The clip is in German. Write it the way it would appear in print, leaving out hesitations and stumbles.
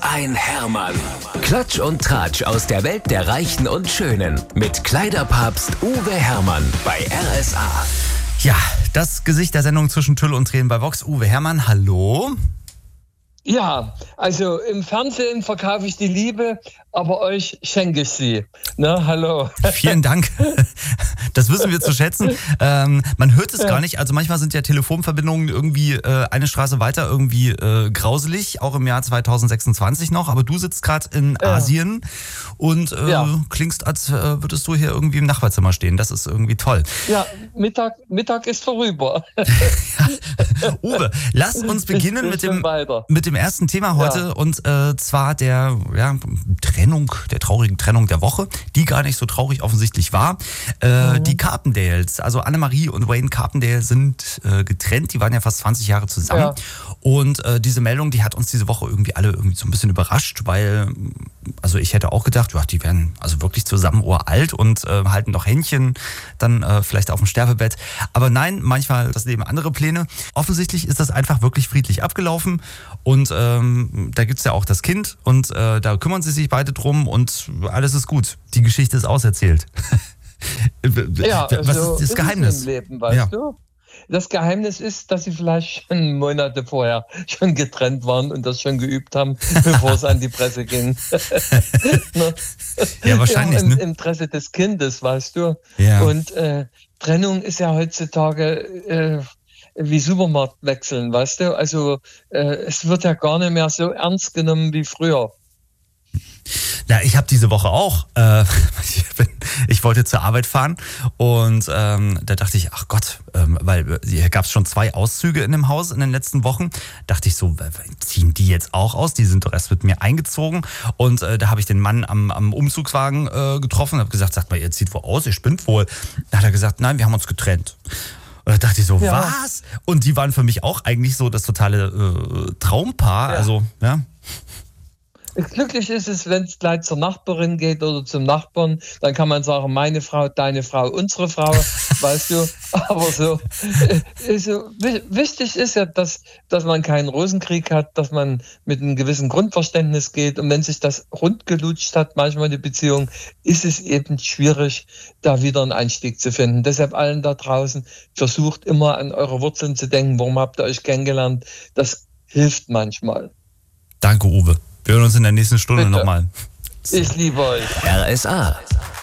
ein Hermann. Klatsch und Tratsch aus der Welt der Reichen und Schönen. Mit Kleiderpapst Uwe Hermann bei RSA. Ja, das Gesicht der Sendung zwischen Tüll und Tränen bei Vox. Uwe Hermann, hallo. Ja, also im Fernsehen verkaufe ich die Liebe, aber euch schenke ich sie. Ne, hallo. Vielen Dank. Das wissen wir zu schätzen. Man hört es gar nicht. Also manchmal sind ja Telefonverbindungen irgendwie eine Straße weiter irgendwie grauselig, auch im Jahr 2026 noch. Aber du sitzt gerade in Asien und klingst, als würdest du hier irgendwie im Nachbarzimmer stehen. Das ist irgendwie toll. Ja, Mittag ist vorüber. Ja. Uwe, lass uns beginnen mit dem ersten Thema heute und zwar der traurigen Trennung der Woche, die gar nicht so traurig offensichtlich war. Die Carpendales, also Annemarie und Wayne Carpendale sind getrennt, die waren ja fast 20 Jahre zusammen. Ja. Und diese Meldung, die hat uns diese Woche irgendwie alle irgendwie so ein bisschen überrascht, weil, also ich hätte auch gedacht, ja, die werden also wirklich zusammen uralt und halten noch Händchen, dann vielleicht auf dem Sterbebett. Aber nein, manchmal das Leben andere Pläne. Offensichtlich ist das einfach wirklich friedlich abgelaufen und da gibt's ja auch das Kind und da kümmern sie sich beide drum und alles ist gut. Die Geschichte ist auserzählt. Ja, was ist das Geheimnis? Im Leben, weißt du? Das Geheimnis ist, dass sie vielleicht schon Monate vorher schon getrennt waren und das schon geübt haben, bevor es an die Presse ging. Ja, wahrscheinlich. Ja, im Interesse des Kindes, weißt du. Ja. Und Trennung ist ja heutzutage wie Supermarktwechseln, weißt du. Also es wird ja gar nicht mehr so ernst genommen wie früher. Ja, ich habe diese Woche auch, ich wollte zur Arbeit fahren und da dachte ich, ach Gott, weil hier gab es schon 2 Auszüge in dem Haus in den letzten Wochen, dachte ich so, ziehen die jetzt auch aus? Die sind doch erst mit mir eingezogen und da habe ich den Mann am Umzugswagen getroffen und habe gesagt, sagt mal, ihr zieht wo aus, ihr spinnt wohl. Da hat er gesagt, nein, wir haben uns getrennt. Und da dachte ich so, was? Und die waren für mich auch eigentlich so das totale Traumpaar, also, ja. Glücklich ist es, wenn es gleich zur Nachbarin geht oder zum Nachbarn, dann kann man sagen, meine Frau, deine Frau, unsere Frau, weißt du, aber so wichtig ist ja, dass man keinen Rosenkrieg hat, dass man mit einem gewissen Grundverständnis geht und wenn sich das rund gelutscht hat, manchmal die Beziehung, ist es eben schwierig, da wieder einen Einstieg zu finden. Deshalb allen da draußen, versucht immer an eure Wurzeln zu denken, warum habt ihr euch kennengelernt, das hilft manchmal. Danke, Uwe. Wir hören uns in der nächsten Stunde nochmal. Ich liebe euch. RSA.